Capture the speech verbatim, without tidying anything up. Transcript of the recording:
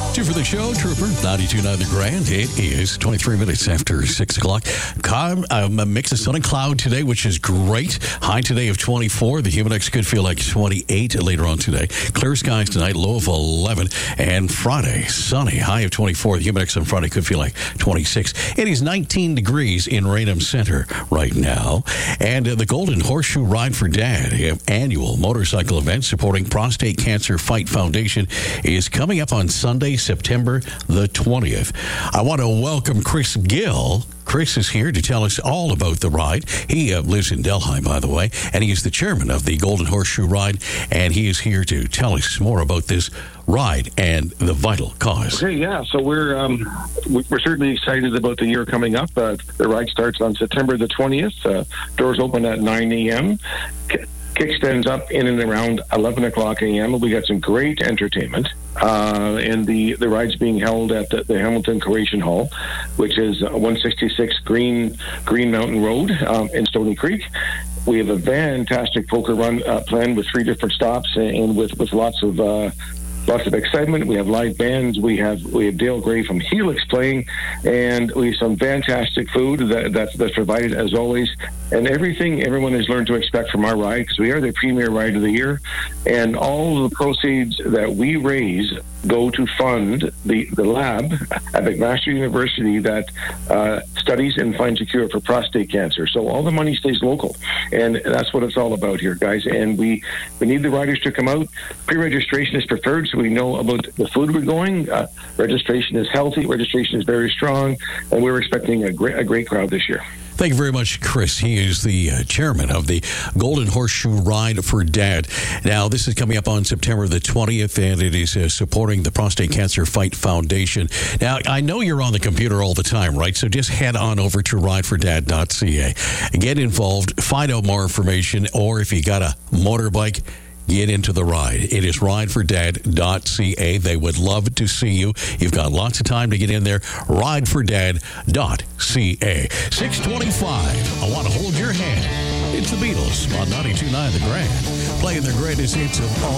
Two for the show, Trooper, ninety-two point nine The Grand. It is twenty-three minutes after six o'clock. Um, a mix of sun and cloud today, which is great. High today of twenty-four. The humid index could feel like twenty-eight later on today. Clear skies tonight, low of eleven. And Friday, sunny, high of twenty-four. The humid index on Friday could feel like twenty-six. It is nineteen degrees in Raynham Center right now. And uh, the Golden Horseshoe Ride for Dad, an annual motorcycle event supporting Prostate Cancer Fight Foundation, is coming up on Sunday, September the twentieth. I want to welcome Chris Gill. Chris is here to tell us all about the ride. He uh, lives in Delhi, by the way, and he is the chairman of the Golden Horseshoe Ride, and he is here to tell us more about this ride and the vital cause. Okay, yeah, so we're um, we're certainly excited about the year coming up. Uh, the ride starts on September the twentieth. Uh, doors open at nine a.m. Kickstands up in and around eleven o'clock a.m. We got some great entertainment. Uh, and the, the ride's being held at the, the Hamilton Croatian Hall, which is one sixty-six Green Green Mountain Road um, in Stony Creek. We have a fantastic poker run uh, planned with three different stops and with, with lots of uh, lots of excitement. We have live bands. We have we have Dale Gray from Helix playing, and we have some fantastic food that, that that's provided as always. And everything everyone has learned to expect from our ride, because we are the premier ride of the year, and all of the proceeds that we raise go to fund the, the lab at McMaster University that uh, studies and finds a cure for prostate cancer. So all the money stays local, and that's what it's all about here, guys. And we, we need the riders to come out. Pre-registration is preferred, so we know about the food we're going. Uh, registration is healthy. Registration is very strong, and we're expecting a great, a great crowd this year. Thank you very much, Chris. He is the uh, chairman of the Golden Horseshoe Ride for Dad. Now, this is coming up on September the twentieth, and it is uh, supporting the Prostate Cancer Fight Foundation. Now, I know you're on the computer all the time, right? So just head on over to ride for dad dot c a. Get involved, find out more information, or if you got a motorbike, get into the ride. It is ride for dad dot c a. They would love to see you. You've got lots of time to get in there. ride for dad dot c a. six twenty-five. I want to hold your hand. It's the Beatles on ninety-two point nine The Grand, playing their greatest hits of all